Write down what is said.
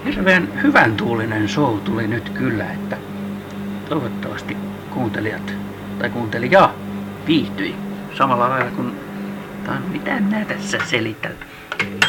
Hirveän hyvän tuulinen show tuli nyt kyllä, että toivottavasti kuuntelijat tai kuuntelija viihtyi samalla lailla kuin mitä minä tässä selitän.